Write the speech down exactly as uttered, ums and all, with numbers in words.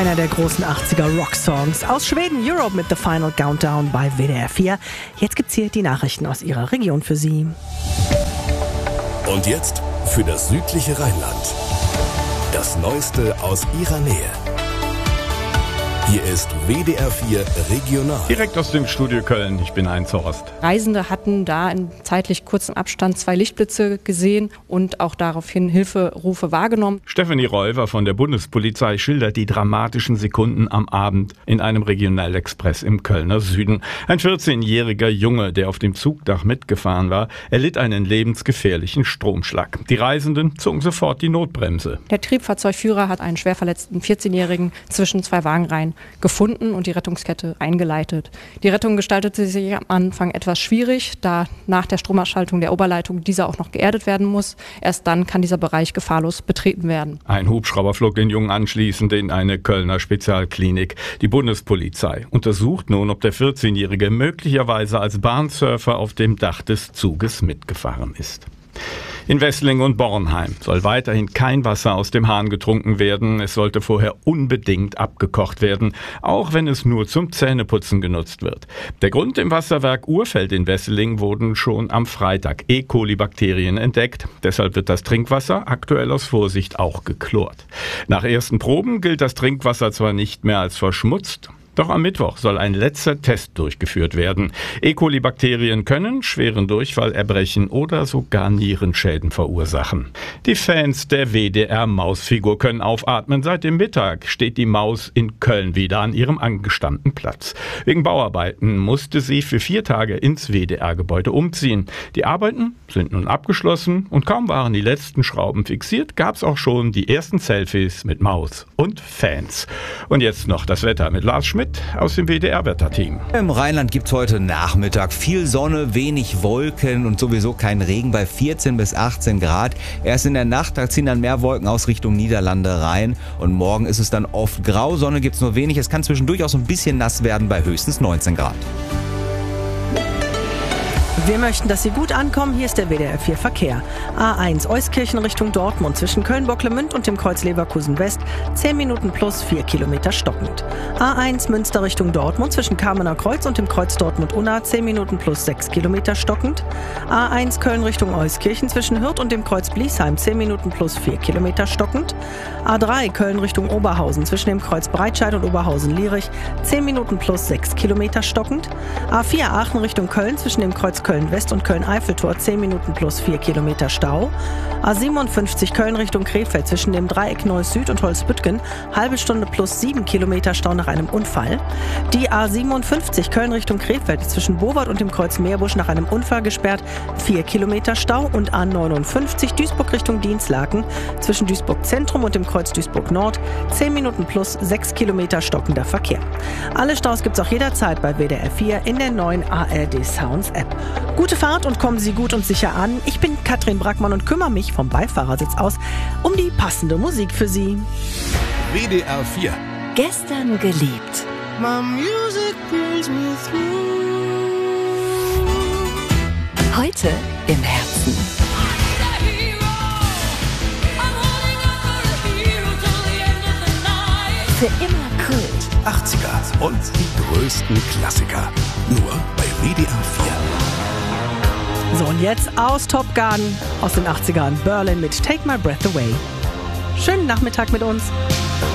Einer der großen achtziger Rock-Songs aus Schweden, Europe mit The Final Countdown bei W D R vier. Jetzt gibt's hier die Nachrichten aus Ihrer Region für Sie. Und jetzt für das südliche Rheinland. Das Neueste aus Ihrer Nähe. Hier ist W D R vier Regional. Direkt aus dem Studio Köln, ich bin Heinz Horst. Reisende hatten da in zeitlich kurzem Abstand zwei Lichtblitze gesehen und auch daraufhin Hilferufe wahrgenommen. Stefanie Räuver von der Bundespolizei schildert die dramatischen Sekunden am Abend in einem Regionalexpress im Kölner Süden. Ein vierzehnjähriger Junge, der auf dem Zugdach mitgefahren war, erlitt einen lebensgefährlichen Stromschlag. Die Reisenden zogen sofort die Notbremse. Der Triebfahrzeugführer hat einen schwer verletzten vierzehnjährigen zwischen zwei Wagenreihen gefunden und die Rettungskette eingeleitet. Die Rettung gestaltete sich am Anfang etwas schwierig, da nach der Stromausschaltung der Oberleitung dieser auch noch geerdet werden muss. Erst dann kann dieser Bereich gefahrlos betreten werden. Ein Hubschrauber flog den Jungen anschließend in eine Kölner Spezialklinik. Die Bundespolizei untersucht nun, ob der vierzehnjährige möglicherweise als Bahnsurfer auf dem Dach des Zuges mitgefahren ist. In Wesseling und Bornheim soll weiterhin kein Wasser aus dem Hahn getrunken werden. Es sollte vorher unbedingt abgekocht werden, auch wenn es nur zum Zähneputzen genutzt wird. Der Grund: im Wasserwerk Urfeld in Wesseling wurden schon am Freitag E. coli-Bakterien entdeckt. Deshalb wird das Trinkwasser aktuell aus Vorsicht auch geklort. Nach ersten Proben gilt das Trinkwasser zwar nicht mehr als verschmutzt, doch am Mittwoch soll ein letzter Test durchgeführt werden. E. coli-Bakterien können schweren Durchfall, Erbrechen oder sogar Nierenschäden verursachen. Die Fans der W D R-Mausfigur können aufatmen. Seit dem Mittag steht die Maus in Köln wieder an ihrem angestammten Platz. Wegen Bauarbeiten musste sie für vier Tage ins W D R-Gebäude umziehen. Die Arbeiten sind nun abgeschlossen und kaum waren die letzten Schrauben fixiert, gab es auch schon die ersten Selfies mit Maus und Fans. Und jetzt noch das Wetter mit Lars Schmidt aus dem W D R-Wetterteam. Im Rheinland gibt es heute Nachmittag viel Sonne, wenig Wolken und sowieso kein Regen bei vierzehn bis achtzehn Grad. Erst in der Nacht, da ziehen dann mehr Wolken aus Richtung Niederlande rein und morgen ist es dann oft grau. Sonne gibt es nur wenig, es kann zwischendurch auch so ein bisschen nass werden bei höchstens neunzehn Grad. Wir möchten, dass Sie gut ankommen. Hier ist der W D R vier Verkehr. A eins Euskirchen Richtung Dortmund zwischen Köln-Bocklemünd und dem Kreuz Leverkusen West. zehn Minuten plus vier Kilometer stockend. A eins Münster Richtung Dortmund zwischen Kamener Kreuz und dem Kreuz Dortmund-Unna. zehn Minuten plus sechs Kilometer stockend. A eins Köln Richtung Euskirchen zwischen Hürth und dem Kreuz Bliesheim. zehn Minuten plus vier Kilometer stockend. A drei Köln Richtung Oberhausen zwischen dem Kreuz Breitscheid und Oberhausen-Lierich. zehn Minuten plus sechs Kilometer stockend. A vier Aachen Richtung Köln zwischen dem Kreuz Köln-West und Köln-Eiffeltor, zehn Minuten plus vier Kilometer Stau. A siebenundfünfzig Köln Richtung Krefeld zwischen dem Dreieck Neuss Süd und Holzbüttgen, halbe Stunde plus sieben Kilometer Stau nach einem Unfall. Die A siebenundfünfzig Köln Richtung Krefeld zwischen Bowart und dem Kreuz Meerbusch nach einem Unfall gesperrt, vier Kilometer Stau. Und A neunundfünfzig Duisburg Richtung Dienstlaken zwischen Duisburg Zentrum und dem Kreuz Duisburg Nord, zehn Minuten plus sechs Kilometer stockender Verkehr. Alle Staus gibt's auch jederzeit bei W D R vier in der neuen A R D Sounds App. Gute Fahrt und kommen Sie gut und sicher an. Ich bin Katrin Brackmann und kümmere mich vom Beifahrersitz aus um die passende Musik für Sie. W D R vier. Gestern geliebt. My music brings me through. Heute im Herzen. Für immer Kult. achtziger und die größten Klassiker. Nur bei W D R vier. So, und jetzt aus Top Gun aus den achtzigern. Berlin mit Take My Breath Away. Schönen Nachmittag mit uns.